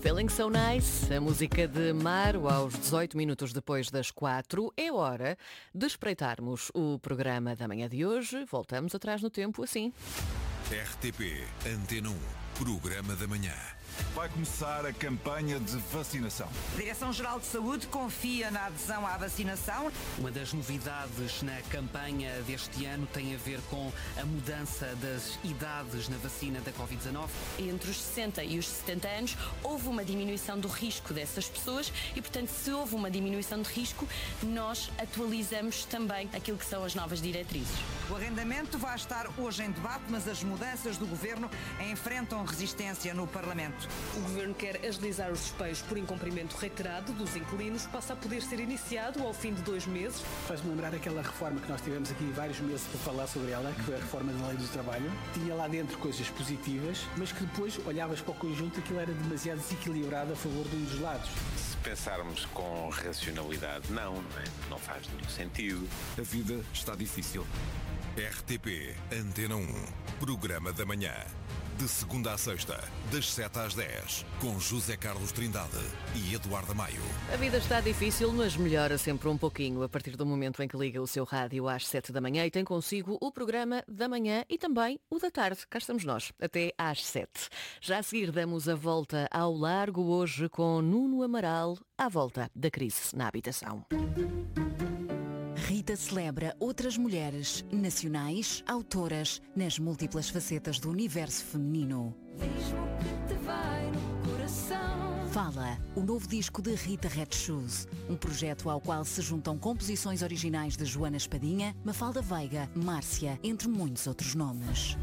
Feeling So Nice, a música de Maro aos 18 minutos depois das 4. É hora de espreitarmos o programa da manhã de hoje. Voltamos atrás no tempo assim. RTP Antena 1, programa da manhã. Vai começar a campanha de vacinação. A Direção-Geral de Saúde confia na adesão à vacinação. Uma das novidades na campanha deste ano tem a ver com a mudança das idades na vacina da Covid-19. Entre os 60 e os 70 anos houve uma diminuição do risco dessas pessoas e, portanto, se houve uma diminuição de risco, nós atualizamos também aquilo que são as novas diretrizes. O arrendamento vai estar hoje em debate, mas as mudanças do Governo enfrentam resistência no Parlamento. O Governo quer agilizar os despejos por incumprimento reiterado dos inquilinos, passa a poder ser iniciado ao fim de 2 meses. Faz-me lembrar aquela reforma que nós tivemos aqui vários meses para falar sobre ela, que foi a reforma da Lei do Trabalho. Tinha lá dentro coisas positivas, mas que depois olhavas para o conjunto e aquilo era demasiado desequilibrado a favor de um dos lados. Se pensarmos com racionalidade, não faz nenhum sentido. A vida está difícil. RTP Antena 1, programa da manhã. De segunda à sexta, das 7 às 10, com José Carlos Trindade e Eduardo Maio. A vida está difícil, mas melhora sempre um pouquinho a partir do momento em que liga o seu rádio às 7 da manhã e tem consigo o programa da manhã e também o da tarde. Cá estamos nós, até às 7. Já a seguir damos a volta ao largo hoje com Nuno Amaral, à volta da crise na habitação. Rita celebra outras mulheres nacionais, autoras, nas múltiplas facetas do universo feminino. Fala, o novo disco de Rita Red Shoes, um projeto ao qual se juntam composições originais de Joana Espadinha, Mafalda Veiga, Márcia, entre muitos outros nomes.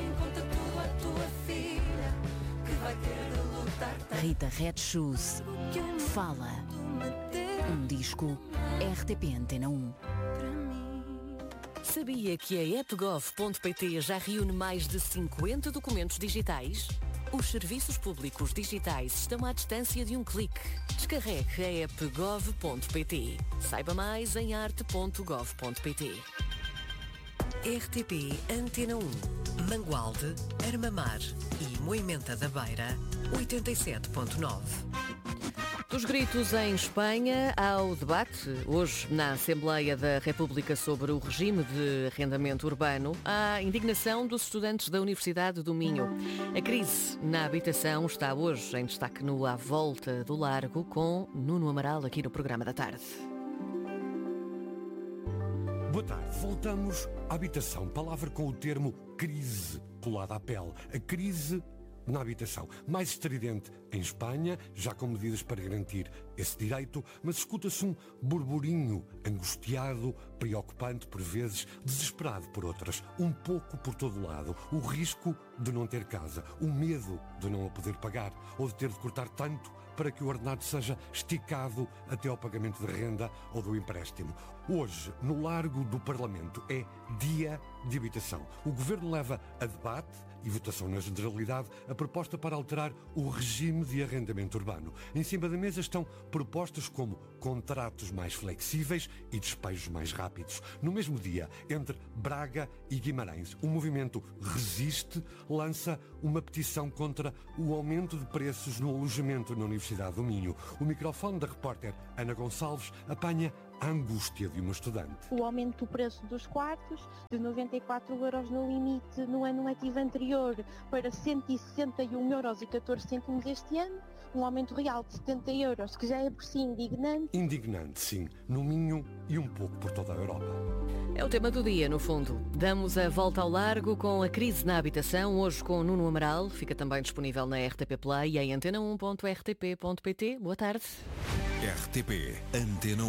Rita Red Shoes. Fala. Um disco RTP Antena 1. Sabia que a appgov.pt já reúne mais de 50 documentos digitais? Os serviços públicos digitais estão à distância de um clique. Descarregue a appgov.pt. Saiba mais em arte.gov.pt. RTP Antena 1. Mangualde, Armamar e Moimenta da Beira, 87.9. Dos gritos em Espanha ao debate, hoje na Assembleia da República sobre o regime de arrendamento urbano, há indignação dos estudantes da Universidade do Minho. A crise na habitação está hoje em destaque no À Volta do Largo com Nuno Amaral aqui no programa da tarde. Boa tarde, voltamos à habitação, palavra com o termo crise colada à pele. A crise na habitação, mais estridente em Espanha, já com medidas para garantir esse direito, mas escuta-se um burburinho angustiado, preocupante por vezes, desesperado por outras, um pouco por todo lado. O risco de não ter casa, o medo de não a poder pagar ou de ter de cortar tanto para que o ordenado seja esticado até ao pagamento de renda ou do empréstimo. Hoje, no Largo do Parlamento, é dia de habitação. O Governo leva a debate e votação na generalidade a proposta para alterar o regime de arrendamento urbano. Em cima da mesa estão propostas como contratos mais flexíveis e despejos mais rápidos. No mesmo dia, entre Braga e Guimarães, o movimento Resiste lança uma petição contra o aumento de preços no alojamento na Universidade do Minho. O microfone da repórter Ana Gonçalves apanha a angústia de uma estudante. O aumento do preço dos quartos, de 94 euros no limite no ano letivo anterior para 161 euros e 14 cêntimos este ano, um aumento real de 70 euros, que já é por si indignante. Indignante, sim, no Minho e um pouco por toda a Europa. É o tema do dia, no fundo. Damos a volta ao largo com a crise na habitação, hoje com o Nuno Amaral. Fica também disponível na RTP Play e em antena1.rtp.pt. Boa tarde. RTP Antena 1.